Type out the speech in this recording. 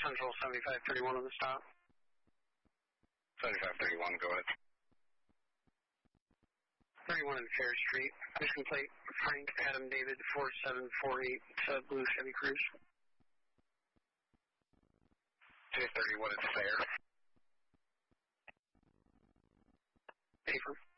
Central 7531 on the stop. 7531, go ahead. 31 on Fair Street. Mission plate Frank Adam David 4748 Blue Chevy Cruise. 231 is Fair. Paper.